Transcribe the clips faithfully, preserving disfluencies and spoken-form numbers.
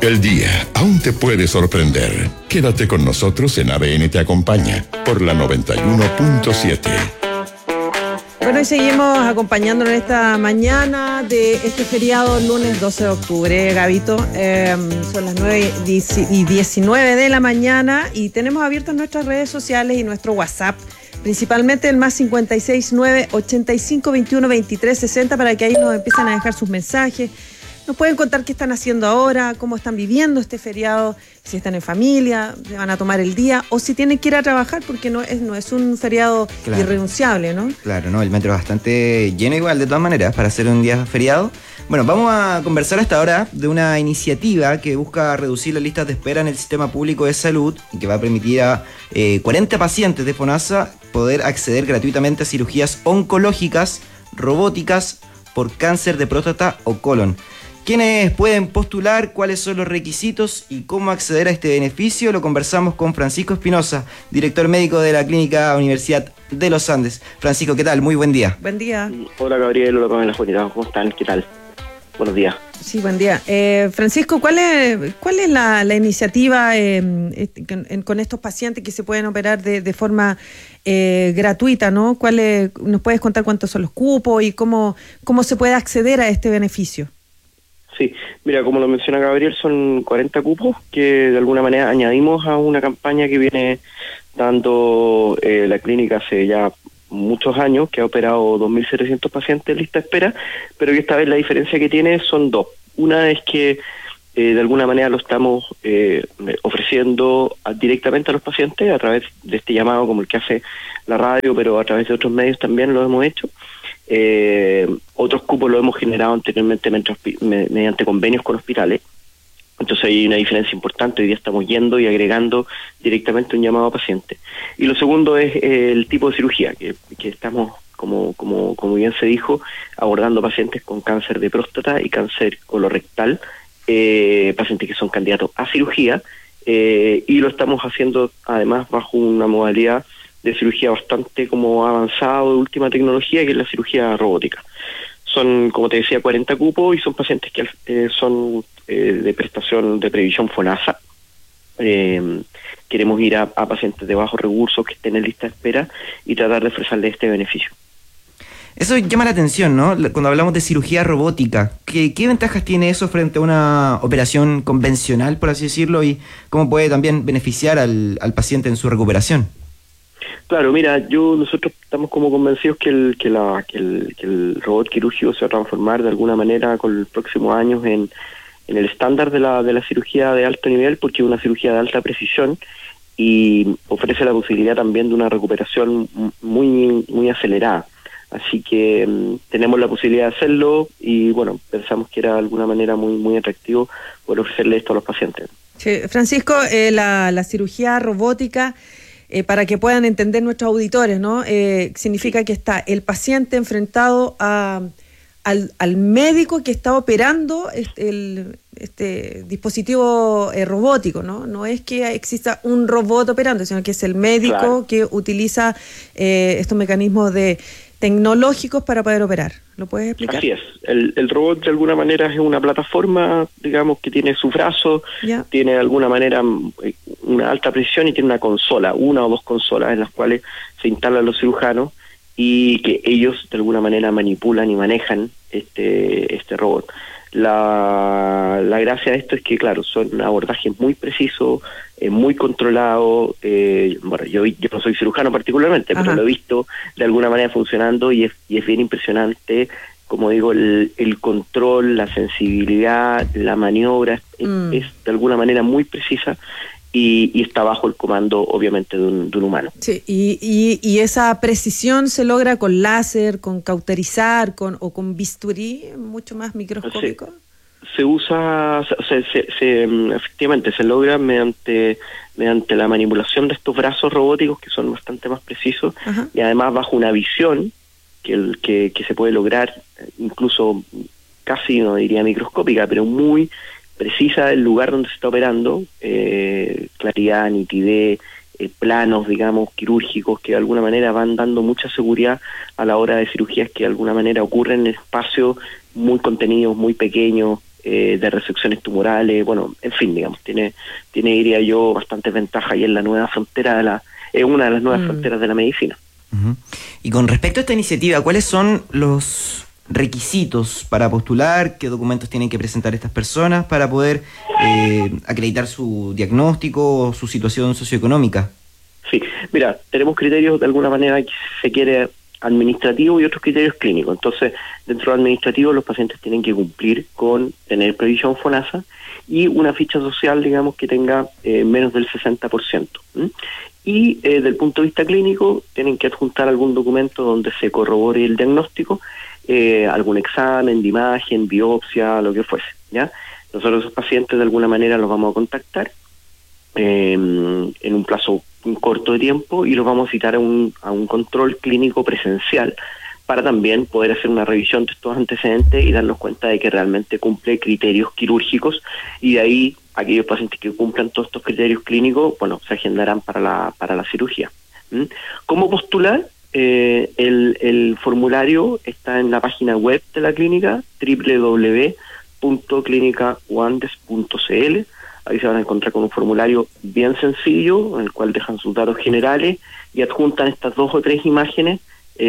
El día aún te puede sorprender. Quédate con nosotros en A B N Te Acompaña por la noventa y uno punto siete. Bueno, y seguimos acompañándonos esta mañana de este feriado lunes doce de octubre, Gabito. Eh, son las nueve y diecinueve de la mañana y tenemos abiertas nuestras redes sociales y nuestro WhatsApp, principalmente el más cincuenta y seis, nueve, ochenta y cinco, veintiuno, veintitrés, sesenta, para que ahí nos empiecen a dejar sus mensajes. Nos pueden contar qué están haciendo ahora, cómo están viviendo este feriado, si están en familia, se van a tomar el día, o si tienen que ir a trabajar, porque no es, no es un feriado claro. irrenunciable, ¿no? Claro, no, el metro es bastante lleno igual, de todas maneras, para hacer un día feriado. Bueno, vamos a conversar hasta ahora de una iniciativa que busca reducir las listas de espera en el sistema público de salud y que va a permitir a eh, cuarenta pacientes de FONASA poder acceder gratuitamente a cirugías oncológicas, robóticas, por cáncer de próstata o colon. ¿Quiénes pueden postular? ¿Cuáles son los requisitos? ¿Y cómo acceder a este beneficio? Lo conversamos con Francisco Espinosa, director médico de la Clínica Universidad de los Andes. Francisco, ¿qué tal? Muy buen día. Buen día. Hola, Gabriel. Hola, Pamela Juanita. ¿Cómo están? ¿Qué tal? Buenos días. Sí, buen día. Eh, Francisco, ¿cuál es, cuál es la, la iniciativa eh, en, con estos pacientes que se pueden operar de, de forma eh, gratuita, ¿no? ¿Cuál es, ¿Nos puedes contar cuántos son los cupos y cómo, cómo se puede acceder a este beneficio? Sí, mira, como lo menciona Gabriel, son cuarenta cupos que de alguna manera añadimos a una campaña que viene dando eh, la clínica hace ya muchos años, que ha operado dos mil setecientos pacientes en lista de espera, pero que esta vez la diferencia que tiene son dos. Una es que eh, de alguna manera lo estamos eh, ofreciendo a, directamente a los pacientes a través de este llamado como el que hace la radio, pero a través de otros medios también lo hemos hecho. Eh, otros cupos lo hemos generado anteriormente mediante convenios con hospitales. Entonces hay una diferencia importante. Hoy día estamos yendo y agregando directamente un llamado a paciente. Y lo segundo es eh, el tipo de cirugía que, que estamos, como, como, como bien se dijo, abordando pacientes con cáncer de próstata y cáncer colorectal, eh, pacientes que son candidatos a cirugía, eh, y lo estamos haciendo además bajo una modalidad de cirugía bastante como avanzado, de última tecnología, que es la cirugía robótica. Son, como te decía, cuarenta cupos y son pacientes que eh, son eh, de prestación de previsión FONASA. Eh, queremos ir a, a pacientes de bajos recursos que estén en lista de espera y tratar de ofrecerles este beneficio. Eso llama la atención, ¿no? Cuando hablamos de cirugía robótica, ¿qué, qué ventajas tiene eso frente a una operación convencional, por así decirlo, y cómo puede también beneficiar al, al paciente en su recuperación? Claro, mira, yo nosotros estamos como convencidos que el que la que el, que el robot quirúrgico se va a transformar de alguna manera con los próximos años en, en el estándar de la de la cirugía de alto nivel, porque es una cirugía de alta precisión y ofrece la posibilidad también de una recuperación muy muy acelerada. Así que um, tenemos la posibilidad de hacerlo y bueno, pensamos que era de alguna manera muy muy atractivo poder ofrecerle esto a los pacientes. Sí, Francisco, eh, la, la cirugía robótica, Eh, para que puedan entender nuestros auditores, ¿no? Eh, significa que está el paciente enfrentado a, al, al médico que está operando este, el, este dispositivo eh, robótico, ¿no? No es que exista un robot operando, sino que es el médico claro. que utiliza eh, estos mecanismos de tecnológicos para poder operar. ¿Lo puedes explicar? Así es. El, el robot de alguna manera es una plataforma, digamos, que tiene su brazo, yeah. tiene de alguna manera una alta precisión y tiene una consola, una o dos consolas en las cuales se instalan los cirujanos y que ellos de alguna manera manipulan y manejan este este robot. La, la gracia de esto es que, claro, son abordajes muy precisos, eh, muy controlados. Eh, bueno, yo, yo no soy cirujano particularmente, Ajá. pero lo he visto de alguna manera funcionando y es, y es bien impresionante, como digo, el, el control, la sensibilidad, la maniobra, mm. es, es de alguna manera muy precisa. Y, y está bajo el comando, obviamente, de un, de un humano. Sí, y, y, y esa precisión se logra con láser, con cauterizar, con o con bisturí, mucho más microscópico. Se, se usa, se, se, se, efectivamente, se logra mediante mediante la manipulación de estos brazos robóticos que son bastante más precisos. Ajá. Y además bajo una visión que, el, que, que se puede lograr, incluso casi, no diría microscópica, pero muy precisa del lugar donde se está operando, eh, claridad, nitidez, eh, planos, digamos, quirúrgicos que de alguna manera van dando mucha seguridad a la hora de cirugías que de alguna manera ocurren en espacios muy contenidos, muy pequeños, eh, de resecciones tumorales, bueno, en fin, digamos, tiene, tiene diría yo, bastantes ventajas y es la nueva frontera de la, es una de las nuevas mm. fronteras de la medicina. Uh-huh. Y con respecto a esta iniciativa, ¿cuáles son los requisitos para postular? ¿Qué documentos tienen que presentar estas personas para poder eh, acreditar su diagnóstico o su situación socioeconómica? Sí, mira, tenemos criterios de alguna manera que se quiere administrativo y otros criterios clínicos. Entonces, dentro del administrativo los pacientes tienen que cumplir con tener previsión FONASA y una ficha social, digamos, que tenga eh, menos del sesenta por ciento. ¿Mm? Y eh, del punto de vista clínico, tienen que adjuntar algún documento donde se corrobore el diagnóstico, eh, algún examen de imagen, biopsia, lo que fuese, ¿ya? Nosotros esos pacientes de alguna manera los vamos a contactar eh, en un plazo un corto de tiempo y los vamos a citar a un, a un control clínico presencial para también poder hacer una revisión de estos antecedentes y darnos cuenta de que realmente cumple criterios quirúrgicos, y de ahí aquellos pacientes que cumplan todos estos criterios clínicos, bueno, se agendarán para la para la cirugía. ¿Mm? ¿Cómo postular? Eh, el, el formulario está en la página web de la clínica, doble u doble u doble u punto clínica wandes punto c l. Ahí se van a encontrar con un formulario bien sencillo, en el cual dejan sus datos generales y adjuntan estas dos o tres imágenes,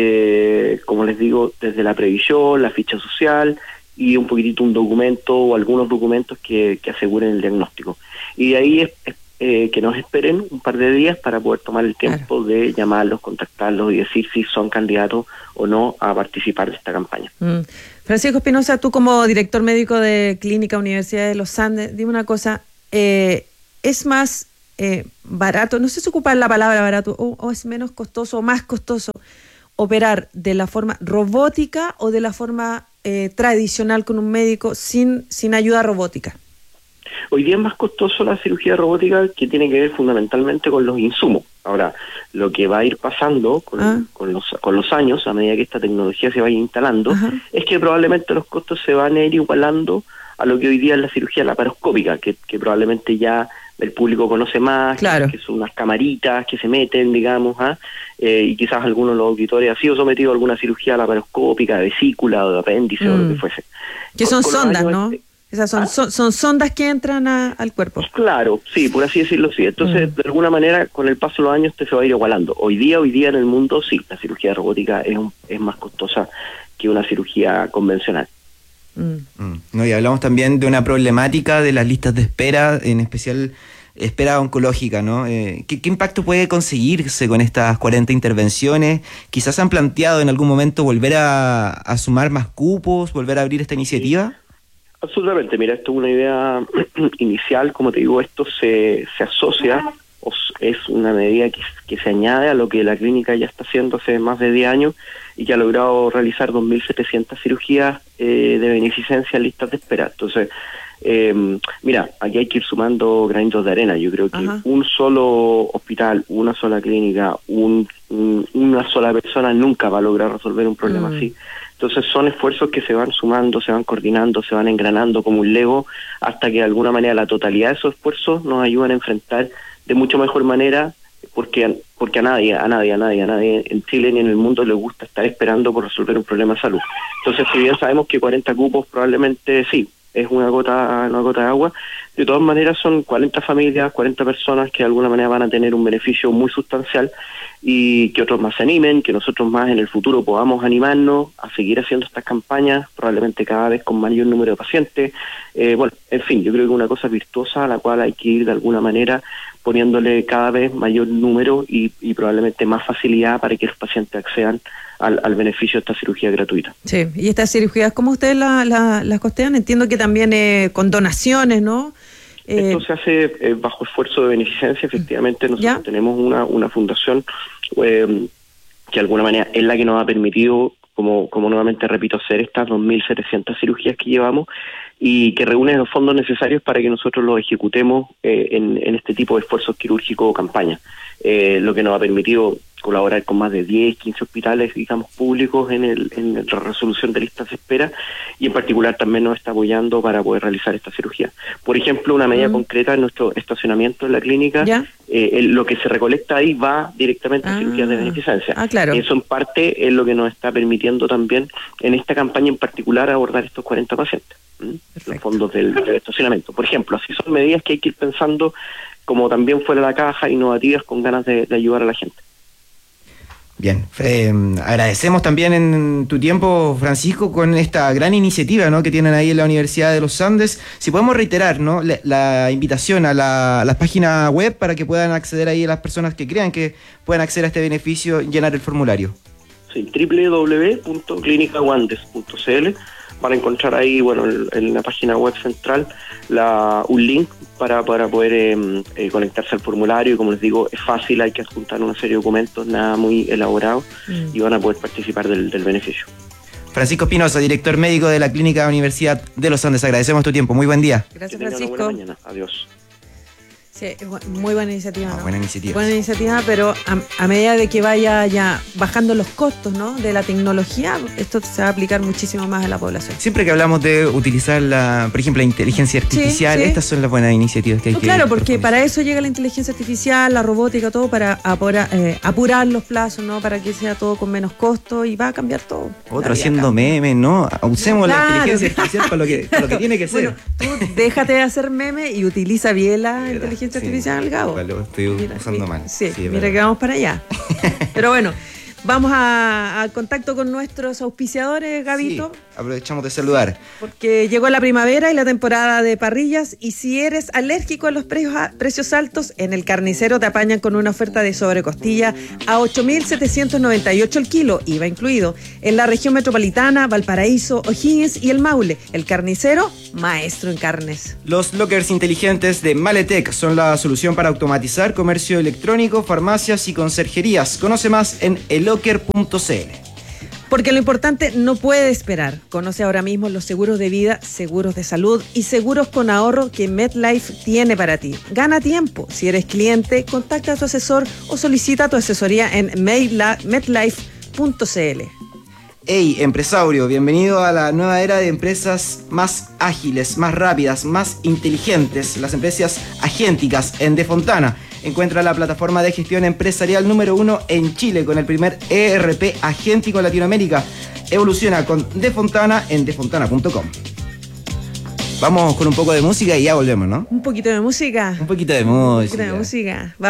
eh, como les digo, desde la previsión, la ficha social y un poquitito un documento o algunos documentos que, que aseguren el diagnóstico. Y de ahí es, es eh, que nos esperen un par de días para poder tomar el tiempo claro. de llamarlos, contactarlos y decir si son candidatos o no a participar de esta campaña. Mm. Francisco Espinosa, tú como director médico de Clínica Universidad de los Andes, dime una cosa. Eh, ¿Es más eh, barato, no sé si ocupar la palabra barato, o, o es menos costoso o más costoso operar de la forma robótica o de la forma eh, tradicional con un médico sin, sin ayuda robótica? Hoy día es más costoso la cirugía robótica, que tiene que ver fundamentalmente con los insumos. Ahora, lo que va a ir pasando con, ah. con, los, con los años, a medida que esta tecnología se vaya instalando, Ajá. es que probablemente los costos se van a ir igualando a lo que hoy día es la cirugía laparoscópica, que, que probablemente ya el público conoce más, claro. que son unas camaritas que se meten, digamos, ¿ah? eh, y quizás algunos de los auditores han sido sometidos a alguna cirugía laparoscópica, de vesícula o de apéndice mm. o lo que fuese. Que son con, sondas, con ¿no? Este, Esas son, ¿Ah? son, son sondas que entran a, al cuerpo. Claro, sí, por así decirlo, sí. Entonces, mm. de alguna manera, con el paso de los años, este se va a ir igualando. Hoy día, hoy día en el mundo, sí, la cirugía robótica es, un, es más costosa que una cirugía convencional. Mm. No, y hablamos también de una problemática de las listas de espera, en especial espera oncológica, ¿no? Eh, ¿qué, ¿Qué impacto puede conseguirse con estas cuarenta intervenciones? Quizás han planteado en algún momento volver a, a sumar más cupos, volver a abrir esta iniciativa. Sí, absolutamente, mira, esto es una idea inicial, como te digo, esto se, se asocia, o es una medida que, que se añade a lo que la clínica ya está haciendo hace más de diez años y que ha logrado realizar dos mil setecientas cirugías eh, de beneficencia en listas de espera. Entonces, eh, mira, aquí hay que ir sumando granitos de arena. Yo creo que Ajá. un solo hospital, una sola clínica, un, un, una sola persona nunca va a lograr resolver un problema mm. así. Entonces son esfuerzos que se van sumando, se van coordinando, se van engranando como un Lego, hasta que de alguna manera la totalidad de esos esfuerzos nos ayudan a enfrentar de mucho mejor manera, porque porque a nadie, a nadie, a nadie, a nadie en Chile ni en el mundo le gusta estar esperando por resolver un problema de salud. Entonces, si bien sabemos que cuarenta cupos probablemente sí, es una gota, una gota de agua, de todas maneras son cuarenta familias, cuarenta personas que de alguna manera van a tener un beneficio muy sustancial, y que otros más se animen, que nosotros más en el futuro podamos animarnos a seguir haciendo estas campañas, probablemente cada vez con mayor número de pacientes. Eh, bueno, en fin, yo creo que una cosa virtuosa a la cual hay que ir de alguna manera poniéndole cada vez mayor número y, y probablemente más facilidad para que los pacientes accedan al, al beneficio de esta cirugía gratuita. Sí, y estas cirugías, ¿cómo ustedes las la, la costean? Entiendo que también eh, con donaciones, ¿no? Eh, Esto se hace eh, bajo esfuerzo de beneficencia. Efectivamente, nosotros ¿Ya? tenemos una, una fundación eh, que de alguna manera es la que nos ha permitido, como, como nuevamente repito, hacer estas dos mil setecientas cirugías que llevamos y que reúnen los fondos necesarios para que nosotros los ejecutemos eh, en, en este tipo de esfuerzos quirúrgicos o campañas. Eh, lo que nos ha permitido colaborar con más de diez, quince hospitales, digamos, públicos en, el, en la resolución de listas de espera, y en particular también nos está apoyando para poder realizar esta cirugía. Por ejemplo, una medida mm. concreta en nuestro estacionamiento en la clínica, eh, el, lo que se recolecta ahí va directamente a ah. cirugías de beneficencia. Ah, claro. Eso en parte es lo que nos está permitiendo también en esta campaña en particular abordar estos cuarenta pacientes. los fondos del, del estacionamiento. Por ejemplo, así son medidas que hay que ir pensando como también fuera de la caja, innovativas, con ganas de, de ayudar a la gente. Bien, eh, agradecemos también en tu tiempo, Francisco, con esta gran iniciativa, ¿no?, que tienen ahí en la Universidad de los Andes. Si podemos reiterar, ¿no?, la, la invitación a la, a la página web para que puedan acceder ahí a las personas que crean que puedan acceder a este beneficio, llenar el formulario. Sí, doble u doble u doble u punto clínica guandes punto c l. Van a encontrar ahí, bueno, en, en la página web central la, un link para, para poder eh, eh, conectarse al formulario. Y como les digo, es fácil, hay que adjuntar una serie de documentos, nada muy elaborado, mm. y van a poder participar del, del beneficio. Francisco Espinosa, director médico de la Clínica Universidad de los Andes, agradecemos tu tiempo. Muy buen día. Gracias, que tengan Francisco. Una buena mañana. Adiós. Sí, muy buena iniciativa, ¿no? Ah, buena iniciativa. Buena iniciativa, pero a, a medida de que vaya ya bajando los costos, ¿no?, de la tecnología, esto se va a aplicar muchísimo más a la población. Siempre que hablamos de utilizar, la, por ejemplo, la inteligencia artificial, sí, sí. estas son las buenas iniciativas que hay no, que... Claro, porque para eso llega la inteligencia artificial, la robótica, todo para apurar, eh, apurar los plazos, ¿no?, para que sea todo con menos costo, y va a cambiar todo. Otro haciendo memes, ¿no? Usemos claro. la inteligencia artificial para lo que, para lo que tiene que ser. Bueno, tú déjate de hacer memes y utiliza bien la Mira, inteligencia sí. artificial, Gabo. Lo estoy mira, usando mira, mal. Sí, sí mira verdad. que vamos para allá. Pero bueno, vamos a, a contacto con nuestros auspiciadores, Gabito. Sí, aprovechamos de saludar. Porque llegó la primavera y la temporada de parrillas, y si eres alérgico a los precios, a, precios altos, en el Carnicero te apañan con una oferta de sobrecostilla a ocho mil setecientos noventa y ocho el kilo, I V A incluido, en la región metropolitana, Valparaíso, O'Higgins y El Maule. El Carnicero, maestro en carnes. Los lockers inteligentes de Maletec son la solución para automatizar comercio electrónico, farmacias y conserjerías. Conoce más en elocker punto c l. Porque lo importante no puede esperar. Conoce ahora mismo los seguros de vida, seguros de salud y seguros con ahorro que MetLife tiene para ti. Gana tiempo. Si eres cliente, contacta a tu asesor o solicita tu asesoría en metlife punto c l. Hey, empresario, bienvenido a la nueva era de empresas más ágiles, más rápidas, más inteligentes, las empresas agénticas en De Fontana. Encuentra la plataforma de gestión empresarial número uno en Chile con el primer E R P agéntico en Latinoamérica. Evoluciona con De Fontana en de fontana punto com. Vamos con un poco de música y ya volvemos, ¿no? Un poquito de música. Un poquito de música. Un poquito de música.